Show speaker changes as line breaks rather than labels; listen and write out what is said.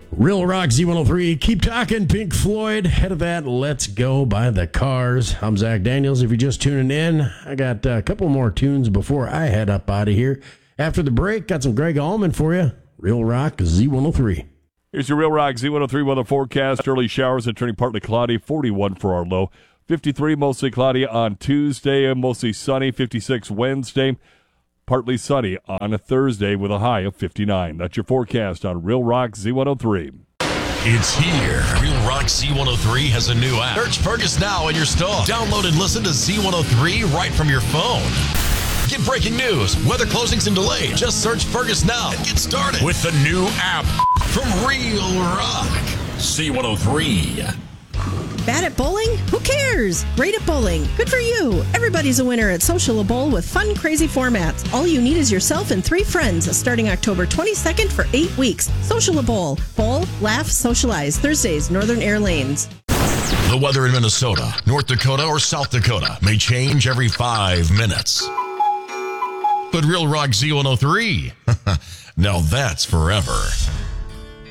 Real Rock Z103, keep talking Pink Floyd. Head of that, Let's Go by the Cars. I'm Zach Daniels. If you're just tuning in, I got a couple more tunes before I head up out of here. After the break, got some Greg Allman for you. Real Rock Z103.
Here's your Real Rock Z103 weather forecast. Early showers and turning partly cloudy, 41 for our low. 53 mostly cloudy on Tuesday, mostly sunny, 56 Wednesday. Partly sunny on a Thursday with a high of 59. That's your forecast on Real Rock Z103.
It's here. Real Rock Z103 has a new app. Search Fergus now in your store. Download and listen to Z103 right from your phone. Get breaking news, weather closings and delays. Just search Fergus now and get started with the new app from Real Rock Z103.
Bad at bowling? Who cares? Great at bowling. Good for you. Everybody's a winner at Social Bowl with fun, crazy formats. All you need is yourself and 3 friends starting October 22nd for 8 weeks. Social Bowl. Bowl, laugh, socialize. Thursdays, Northern Air Lanes.
The weather in Minnesota, North Dakota, or South Dakota may change every 5 minutes. But Real Rock Z103, now that's forever.